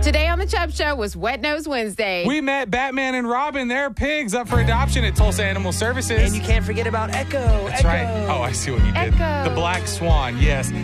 Today on the Chubb Show was Wet Nose Wednesday. We met Batman and Robin, their pigs, up for adoption at Tulsa Animal Services. And you can't forget about Echo. That's right. Oh, I see what you did. Echo. The black swan, yes.